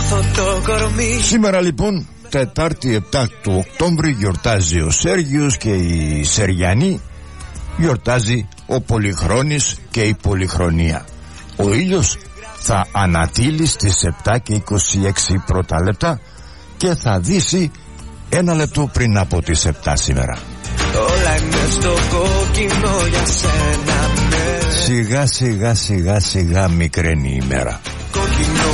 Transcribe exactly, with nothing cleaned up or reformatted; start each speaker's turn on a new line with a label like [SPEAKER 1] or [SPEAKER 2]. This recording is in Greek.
[SPEAKER 1] Σήμερα λοιπόν, Τετάρτη επτά του Οκτώβρη, γιορτάζει ο Σέργιος και η Σεριανή, γιορτάζει ο Πολυχρόνης και η Πολυχρονία. Ο ήλιος θα ανατείλει στις επτά και είκοσι έξι πρώτα λεπτά και θα δύσει ένα λεπτό πριν από τις επτά σήμερα.
[SPEAKER 2] Όλα είναι στο κόκκινο για σένα, ναι.
[SPEAKER 1] Σιγά σιγά σιγά σιγά μικραίνει η μέρα.
[SPEAKER 2] Κόκκινο